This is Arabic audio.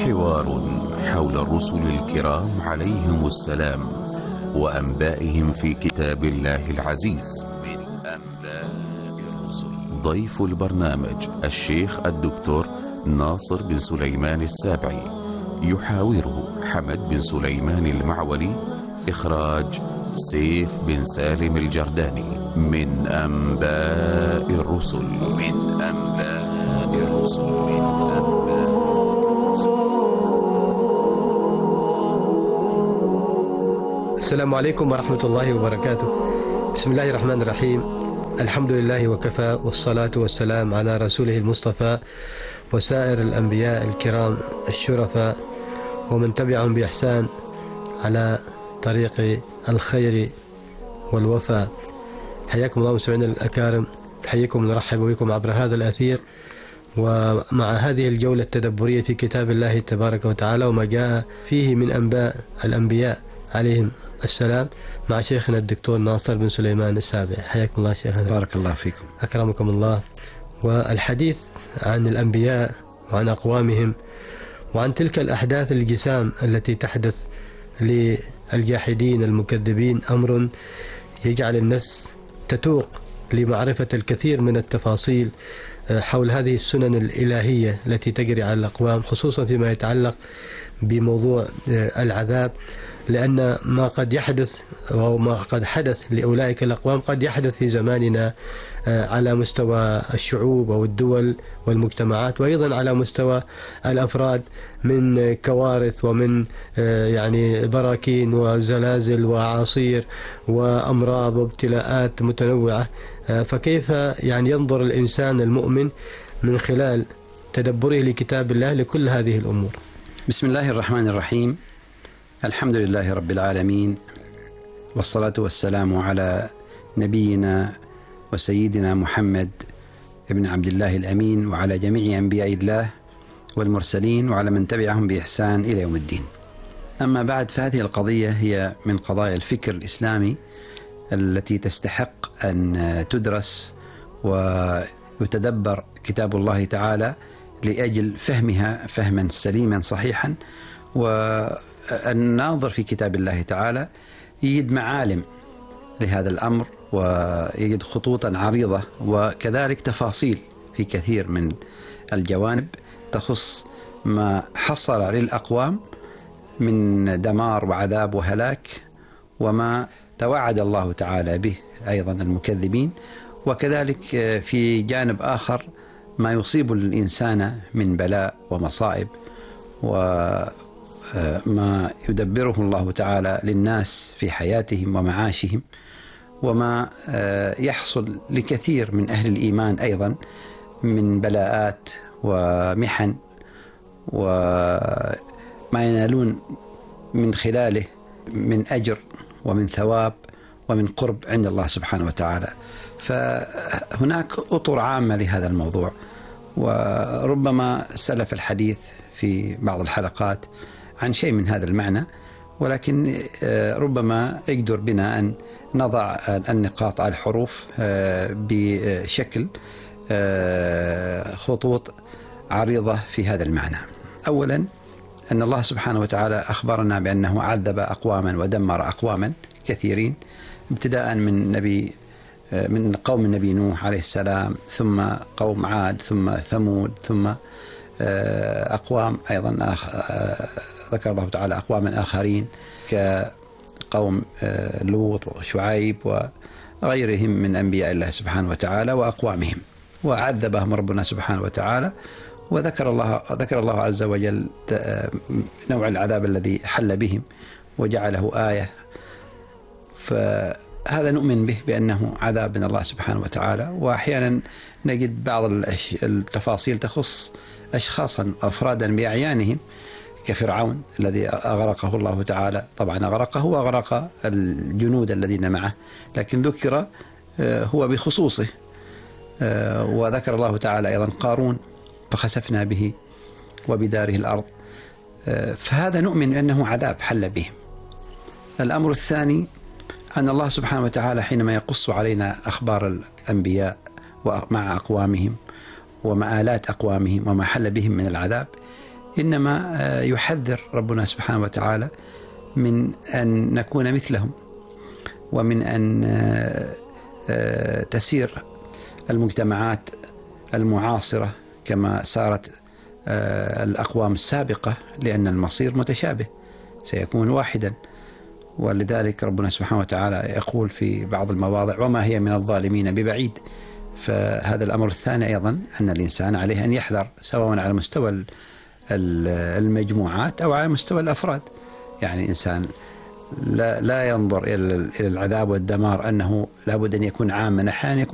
حوار حول الرسل الكرام عليهم السلام وأنبائهم في كتاب الله العزيز من أنباء الرسل. ضيف البرنامج الشيخ الدكتور ناصر بن سليمان السابعي، يحاوره حمد بن سليمان المعولي، إخراج سيف بن سالم الجرداني. من أنباء الرسل، من أنباء الرسل، من أنباء الرسل. السلام عليكم ورحمة الله وبركاته. بسم الله الرحمن الرحيم. الحمد لله وكفى، والصلاة والسلام على رسوله المصطفى وسائر الأنبياء الكرام الشرفاء ومن تبعهم بإحسان على طريق الخير والوفاء. حياكم الله مستمعينا الأكارم، نحييكم ونرحب بكم عبر هذا الأثير ومع هذه الجولة التدبرية في كتاب الله تبارك وتعالى وما جاء فيه من أنباء الأنبياء عليهم السلام مع شيخنا الدكتور ناصر بن سليمان السابع. حياكم الله شيخنا. بارك الله فيكم. أكرمكم الله. والحديث عن الأنبياء وعن أقوامهم وعن تلك الأحداث الجسام التي تحدث للجاحدين المكذبين أمر يجعل النفس تتوق لمعرفة الكثير من التفاصيل حول هذه السنن الإلهية التي تجري على الأقوام، خصوصا فيما يتعلق بموضوع العذاب، لأن ما قد يحدث أو ما قد حدث لأولئك الأقوام قد يحدث في زماننا على مستوى الشعوب أو الدول والمجتمعات، وأيضا على مستوى الأفراد من كوارث ومن يعني براكين وزلازل وأعاصير وأمراض وابتلاءات متنوعة. فكيف يعني ينظر الإنسان المؤمن من خلال تدبره لكتاب الله لكل هذه الأمور؟ بسم الله الرحمن الرحيم. الحمد لله رب العالمين، والصلاة والسلام على نبينا وسيدنا محمد ابن عبد الله الأمين وعلى جميع أنبياء الله والمرسلين وعلى من تبعهم بإحسان إلى يوم الدين. أما بعد، فهذه القضية هي من قضايا الفكر الإسلامي التي تستحق أن تدرس ويتدبر كتاب الله تعالى لأجل فهمها فهما سليما صحيحا. والناظر في كتاب الله تعالى يجد معالم لهذا الأمر ويجد خطوطا عريضة وكذلك تفاصيل في كثير من الجوانب تخص ما حصل للأقوام من دمار وعذاب وهلاك، وما توعد الله تعالى به أيضا المكذبين، وكذلك في جانب آخر ما يصيب الإنسان من بلاء ومصائب وما يدبره الله تعالى للناس في حياتهم ومعاشهم، وما يحصل لكثير من أهل الإيمان أيضا من بلاءات ومحن، وما ينالون من خلاله من أجر ومن ثواب ومن قرب عند الله سبحانه وتعالى. فهناك أطر عامة لهذا الموضوع، وربما سلف الحديث في بعض الحلقات عن شيء من هذا المعنى، ولكن ربما يقدر بنا أن نضع النقاط على الحروف بشكل خطوط عريضة في هذا المعنى. أولا، أن الله سبحانه وتعالى أخبرنا بأنه عذب أقواما ودمر أقواما كثيرين، ابتداء من قوم النبي نوح عليه السلام، ثم قوم عاد، ثم ثمود، ثم أقوام أيضا ذكر الله تعالى أقواما آخرين كقوم لوط وشعيب وغيرهم من أنبياء الله سبحانه وتعالى وأقوامهم، وعذبهم ربنا سبحانه وتعالى، وذكر الله عز وجل نوع العذاب الذي حل بهم وجعله آية. فهذا نؤمن به بأنه عذاب من الله سبحانه وتعالى. وأحيانا نجد بعض التفاصيل تخص أشخاصا أفرادا بأعيانهم كفرعون الذي أغرقه الله تعالى، طبعا أغرقه وأغرق الجنود الذين معه، لكن ذكر هو بخصوصه. وذكر الله تعالى أيضا قارون فخسفنا به وبداره الأرض. فهذا نؤمن بأنه عذاب حل به. الأمر الثاني، أن الله سبحانه وتعالى حينما يقص علينا أخبار الأنبياء ومع أقوامهم ومآلات أقوامهم وما حل بهم من العذاب، إنما يحذر ربنا سبحانه وتعالى من أن نكون مثلهم، ومن أن تسير المجتمعات المعاصرة كما سارت الأقوام السابقة، لأن المصير متشابه سيكون واحدا. ولذلك ربنا سبحانه وتعالى يقول في بعض المواضع: وما هي من الظالمين ببعيد. فهذا الأمر الثاني أيضا، أن الإنسان عليه أن يحذر، سواء على مستوى المجموعات أو على مستوى الأفراد. يعني الإنسان لا ينظر إلى العذاب والدمار أنه لابد أن يكون عاما، أحيانا يكون